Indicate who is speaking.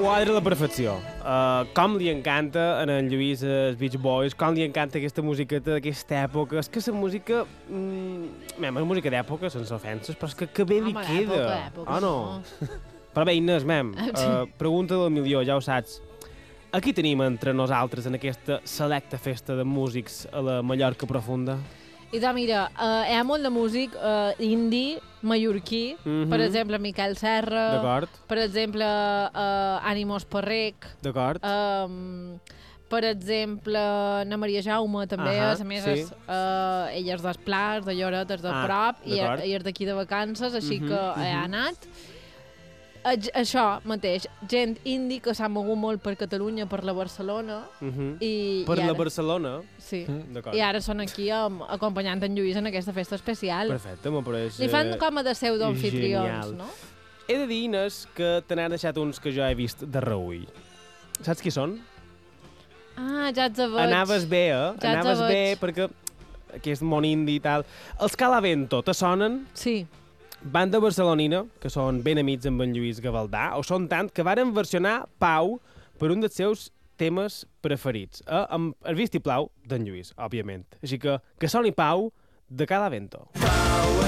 Speaker 1: quadra a la perfecció. Com li encanta a en Lluís els Beach Boys, com li encanta aquesta musiqueta d'aquesta època. És que la música... és música d'època, sense ofenses, però és que bé li queda.
Speaker 2: Època,
Speaker 1: no? Però bé, Inés, pregunta del milió, ja ho saps. Aquí tenim entre nosaltres en aquesta selecta festa de músics a la Mallorca profunda?
Speaker 2: I doncs mira, hi ha molt de músic indi, mallorquí, per exemple, Miquel Serra,
Speaker 1: d'acord.
Speaker 2: Per exemple, Ànimos Parrec,
Speaker 1: d'acord.
Speaker 2: Per exemple, na Maria Jaume també, a més ella és d'Esplars, de Lloret, és de prop, i és d'aquí de vacances, així que ha anat. Això mateix, gent indi que s'ha mogut molt per Catalunya, per la Barcelona.
Speaker 1: La Barcelona?
Speaker 2: Sí, i ara són aquí acompanyant en Lluís en aquesta festa especial.
Speaker 1: Perfecte, m'ho pareix
Speaker 2: li fan com a de pseudoamfitrions, no?
Speaker 1: He de dir, Inés, que te n'han deixat uns que jo he vist de reüll. Saps qui són?
Speaker 2: Ah, ja ets a veig.
Speaker 1: Anaves bé, Anaves bé, perquè aquest món indi i tal. Els Calavento, te sonen?
Speaker 2: Sí.
Speaker 1: Banda barcelonina, que són ben amics amb en Lluís Gavaldà, o són tant que varen versionar Pau per un dels seus temes preferits, amb el vistiplau d'en Lluís, òbviament. Així que soni Pau de Calavento.